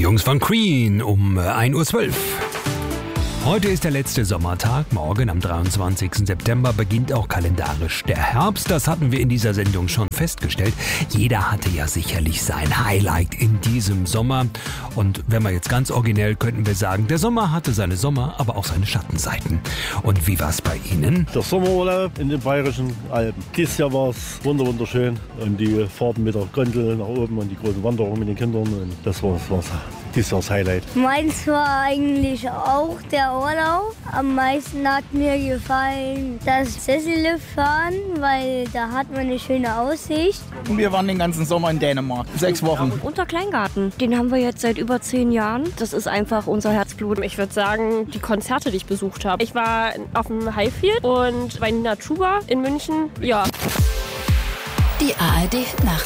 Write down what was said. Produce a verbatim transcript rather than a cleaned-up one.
Jungs von Queen um ein Uhr zwölf. Heute ist der letzte Sommertag. Morgen, am dreiundzwanzigsten September, beginnt auch kalendarisch der Herbst. Das hatten wir in dieser Sendung schon festgestellt. Jeder hatte ja sicherlich sein Highlight in diesem Sommer. Und wenn wir jetzt ganz originell, könnten wir sagen, der Sommer hatte seine Sommer, aber auch seine Schattenseiten. Und wie war es bei Ihnen? Der Sommerurlaub in den Bayerischen Alpen. Dieses Jahr war es wunderschön. Und die Fahrten mit der Gondel nach oben und die großen Wanderungen mit den Kindern. Und das war es. Dieses Jahr das Highlight. Meins war eigentlich auch der Urlaub. Am meisten hat mir gefallen das Sesselliftfahren, weil da hat man eine schöne Aussicht. Wir waren den ganzen Sommer in Dänemark, sechs Wochen. Unter Kleingarten, den haben wir jetzt seit über zehn Jahren. Das ist einfach unser Herzblut. Ich würde sagen, die Konzerte, die ich besucht habe. Ich war auf dem Highfield und bei Nina Chuba in München. Ja. Die A R D Nacht.